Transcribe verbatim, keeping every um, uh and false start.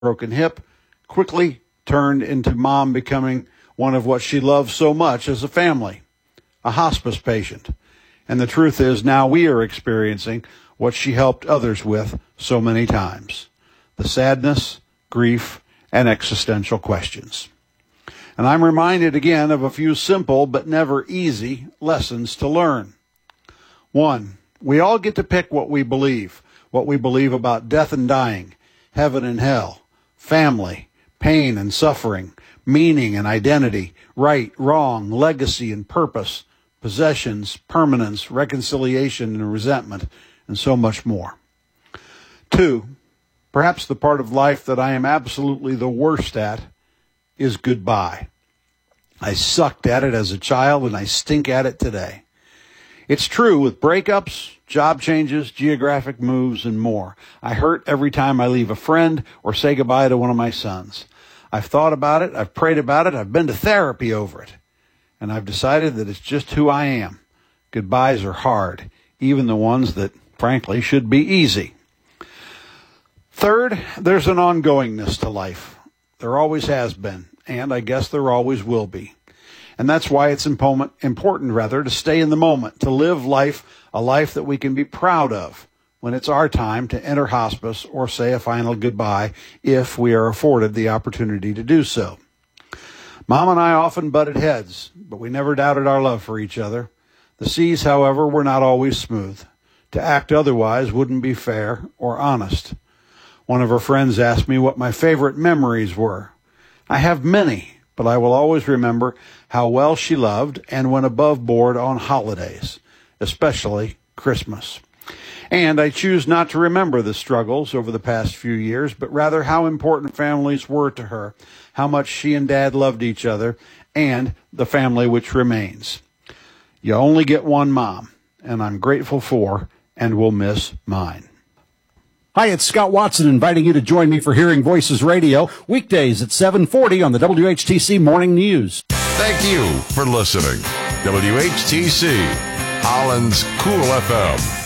broken hip quickly turned into Mom becoming one of what she loves so much as a family, a hospice patient. And the truth is, now we are experiencing what she helped others with so many times: the sadness, grief, and existential questions. And I'm reminded again of a few simple but never easy lessons to learn. One, we all get to pick what we believe, what we believe about death and dying, heaven and hell, family, pain and suffering, meaning and identity, right, wrong, legacy and purpose, possessions, permanence, reconciliation and resentment, and so much more. Two, perhaps the part of life that I am absolutely the worst at is goodbye. I sucked at it as a child, and I stink at it today. It's true with breakups, job changes, geographic moves, and more. I hurt every time I leave a friend or say goodbye to one of my sons. I've thought about it, I've prayed about it, I've been to therapy over it, and I've decided that it's just who I am. Goodbyes are hard, even the ones that, frankly, should be easy. Third, there's an ongoingness to life. There always has been, and I guess there always will be. And that's why it's important, important, rather, to stay in the moment, to live life, a life that we can be proud of when it's our time to enter hospice or say a final goodbye, if we are afforded the opportunity to do so. Mom and I often butted heads, but we never doubted our love for each other. The seas, however, were not always smooth. To act otherwise wouldn't be fair or honest. One of her friends asked me what my favorite memories were. I have many, but I will always remember how well she loved and went above board on holidays, especially Christmas. And I choose not to remember the struggles over the past few years, but rather how important families were to her, how much she and Dad loved each other, and the family which remains. You only get one mom, and I'm grateful for and will miss mine. Hi, it's Scott Watson inviting you to join me for Hearing Voices Radio, weekdays at seven forty on the W H T C Morning News. Thank you for listening. W H T C, Holland's Cool F M.